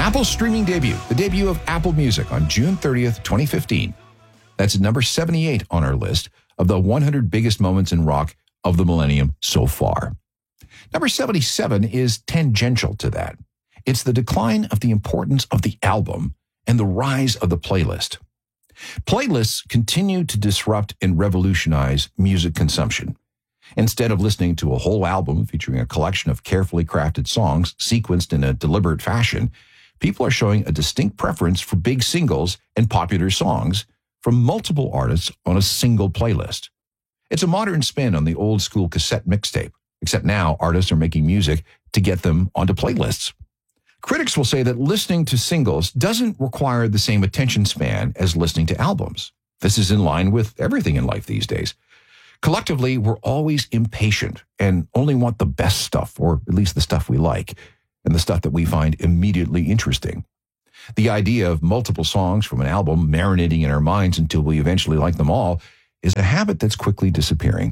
Apple's streaming debut, the debut of Apple Music on June 30th, 2015. That's number 78 on our list of the 100 biggest moments in rock of the millennium so far. Number 77 is tangential to that. It's the decline of the importance of the album and the rise of the playlist. Playlists continue to disrupt and revolutionize music consumption. Instead of listening to a whole album featuring a collection of carefully crafted songs sequenced in a deliberate fashion, people are showing a distinct preference for big singles and popular songs from multiple artists on a single playlist. It's a modern spin on the old school cassette mixtape, except now artists are making music to get them onto playlists. Critics will say that listening to singles doesn't require the same attention span as listening to albums. This is in line with everything in life these days. Collectively, we're always impatient and only want the best stuff, or at least the stuff we like, and the stuff that we find immediately interesting. The idea of multiple songs from an album marinating in our minds until we eventually like them all is a habit that's quickly disappearing.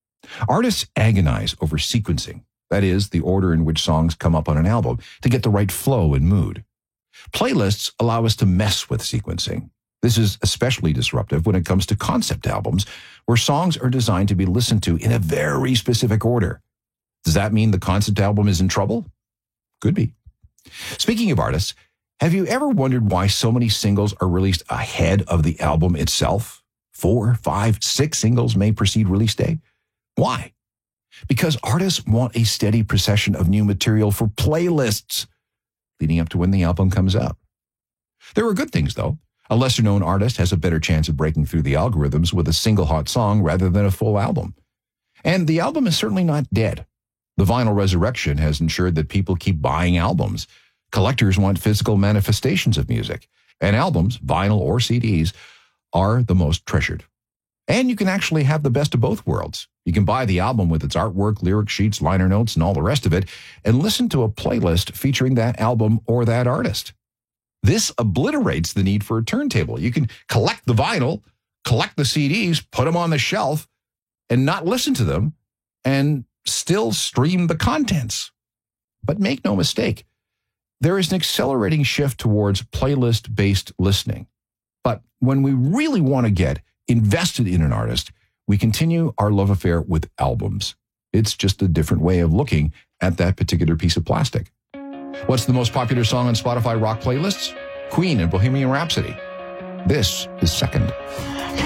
Artists agonize over sequencing, that is, the order in which songs come up on an album, to get the right flow and mood. Playlists allow us to mess with sequencing. This is especially disruptive when it comes to concept albums, where songs are designed to be listened to in a very specific order. Does that mean the concept album is in trouble? Could be. Speaking of artists, have you ever wondered why so many singles are released ahead of the album itself? 4, 5, 6 singles may precede release day. Why? Because artists want a steady procession of new material for playlists leading up to when the album comes out. There are good things, though. A lesser-known artist has a better chance of breaking through the algorithms with a single hot song rather than a full album. And the album is certainly not dead. The vinyl resurrection has ensured that people keep buying albums. Collectors want physical manifestations of music, and albums, vinyl or CDs, are the most treasured. And you can actually have the best of both worlds. You can buy the album with its artwork, lyric sheets, liner notes, and all the rest of it, and listen to a playlist featuring that album or that artist. This obliterates the need for a turntable. You can collect the vinyl, collect the CDs, put them on the shelf, and not listen to them, and still stream the contents. But make no mistake, there is an accelerating shift towards playlist-based listening. But when we really want to get invested in an artist, we continue our love affair with albums. It's just a different way of looking at that particular piece of plastic. What's the most popular song on Spotify rock playlists? Queen and Bohemian Rhapsody. This is second.